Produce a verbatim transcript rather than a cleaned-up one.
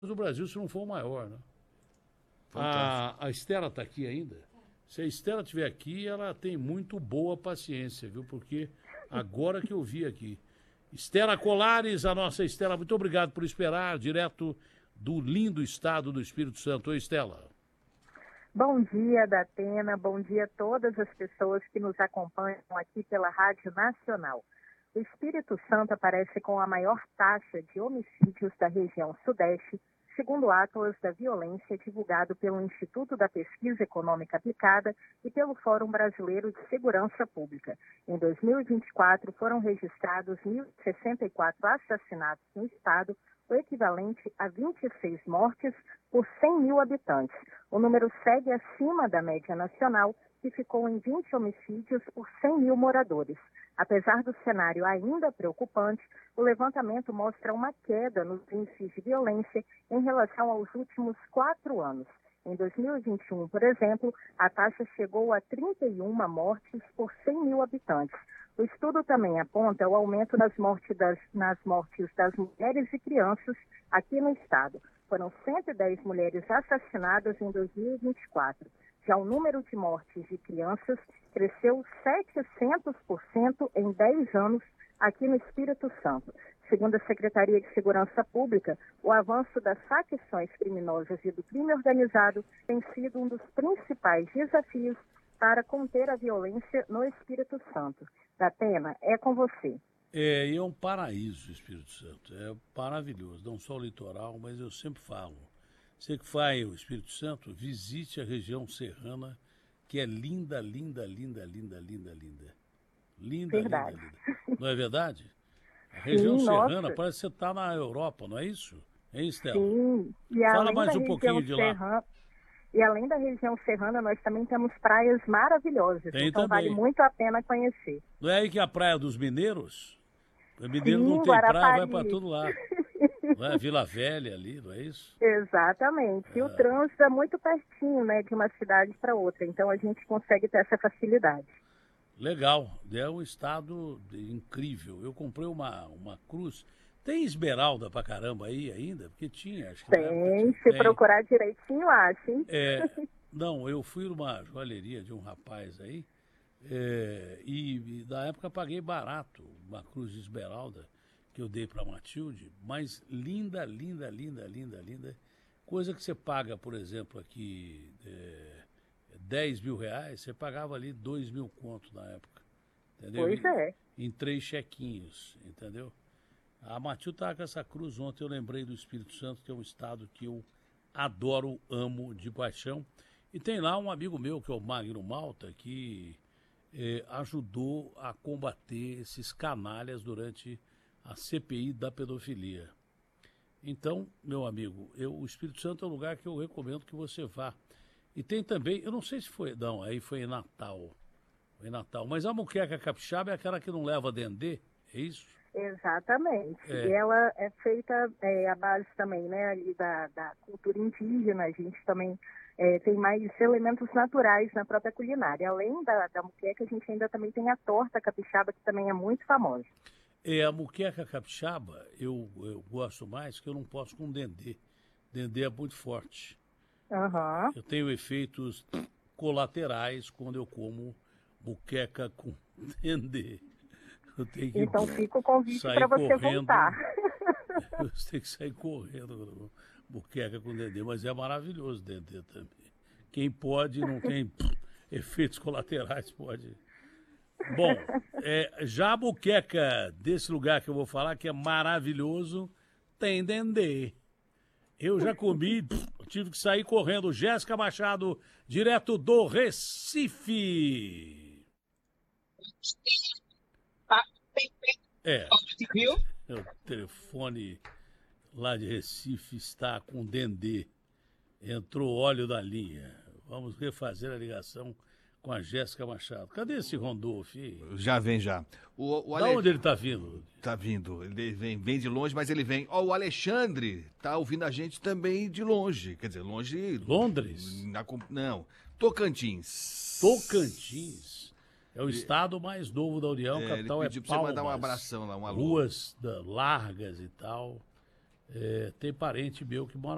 do Brasil, se não for o maior, né? A, a Estela está aqui ainda? Se a Estela estiver aqui, ela tem muito boa paciência, viu? Porque agora que eu vi aqui. Estela Colares, a nossa Estela, muito obrigado por esperar, direto do lindo estado do Espírito Santo. Oi, Estela. Bom dia, Datena, bom dia a todas as pessoas que nos acompanham aqui pela Rádio Nacional. O Espírito Santo aparece com a maior taxa de homicídios da região Sudeste, segundo o Atlas da Violência divulgado pelo Instituto da Pesquisa Econômica Aplicada e pelo Fórum Brasileiro de Segurança Pública. Em dois mil e vinte e quatro, foram registrados mil e sessenta e quatro assassinatos no estado, o equivalente a vinte e seis mortes por cem mil habitantes. O número segue acima da média nacional, que ficou em vinte homicídios por cem mil moradores. Apesar do cenário ainda preocupante, o levantamento mostra uma queda nos índices de violência em relação aos últimos quatro anos. Em dois mil e vinte e um, por exemplo, a taxa chegou a trinta e uma mortes por cem mil habitantes. O estudo também aponta o aumento nas mortes das, nas mortes das mulheres e crianças aqui no estado. Foram cento e dez mulheres assassinadas em dois mil e vinte e quatro. Já o número de mortes de crianças cresceu setecentos por cento em dez anos aqui no Espírito Santo. Segundo a Secretaria de Segurança Pública, o avanço das facções criminosas e do crime organizado tem sido um dos principais desafios para conter a violência no Espírito Santo. Datena, é com você. É, é um paraíso o Espírito Santo, é maravilhoso, não só o litoral, mas eu sempre falo. Você que vai ao Espírito Santo, visite a região serrana, que é linda, linda, linda, linda, linda, linda. Linda, verdade. linda, linda. Não é verdade? A região Sim, serrana nossa. parece que você está na Europa, não é isso? Hein, Estela? Sim. E Fala além mais da um pouquinho de lá. Serrana, e além da região serrana, nós também temos praias maravilhosas. Tem então também. vale muito a pena conhecer. Não é aí que é a Praia dos Mineiros? O mineiro Sim, não tem Guarapari. praia, vai para todo lado. Não é Vila Velha ali, não é isso? Exatamente. E É. o trânsito é muito pertinho, né, de uma cidade para outra. Então a gente consegue ter essa facilidade. Legal. É um estado incrível. Eu comprei uma, uma cruz. Tem esmeralda pra caramba aí ainda? Porque tinha, acho que na época Tem, tinha. se Tem. procurar direitinho, acha, hein? É, não, eu fui numa joalheria de um rapaz aí, é, e, e na época paguei barato uma cruz de esmeralda que eu dei para Matilde, mas linda, linda, linda, linda, linda. Coisa que você paga, por exemplo, aqui é, dez mil reais, você pagava ali dois mil conto na época. Entendeu? Pois é. Em, em três chequinhos, entendeu? A Matilde estava com essa cruz ontem, eu lembrei do Espírito Santo, que é um estado que eu adoro, amo de paixão. E tem lá um amigo meu, que é o Magno Malta, que eh, ajudou a combater esses canalhas durante a C P I da pedofilia. Então, meu amigo, eu, o Espírito Santo é um lugar que eu recomendo que você vá. E tem também, eu não sei se foi, não, aí foi em Natal, foi em Natal, mas a muqueca capixaba é aquela que não leva dendê, é isso? Exatamente. É. E ela é feita é, à base também, né, ali da, da cultura indígena. A gente também é, tem mais elementos naturais na própria culinária. Além da, da muqueca, a gente ainda também tem a torta capixaba, que também é muito famosa. É, a muqueca capixaba eu, eu gosto mais, que eu não posso com dendê. Dendê é muito forte. Uhum. Eu tenho efeitos colaterais quando eu como muqueca com dendê. Eu tenho que Então fica o convite sair para você correndo. voltar. Eu tenho que sair correndo muqueca com dendê, mas é maravilhoso o dendê também. Quem pode, não tem efeitos colaterais, pode. Bom, é, já a muqueca desse lugar que eu vou falar, que é maravilhoso, tem dendê. Eu já comi, tive que sair correndo. Jéssica Machado, direto do Recife. É, o telefone lá de Recife está com dendê. Entrou óleo da linha. Vamos refazer a ligação com a Jéssica Machado. Cadê esse Rondolfo? Já vem, já. O, o Da Ale... onde ele está vindo? Tá vindo. Ele vem, vem de longe, mas ele vem. Ó, o Alexandre tá ouvindo a gente também de longe. Quer dizer, longe... Londres? Na, não. Tocantins. Tocantins. É o estado mais novo da União, É, capital ele é pediu pra Palmas. você mandar um abração lá, um alô. Ruas da- largas e tal. É, tem parente meu que mora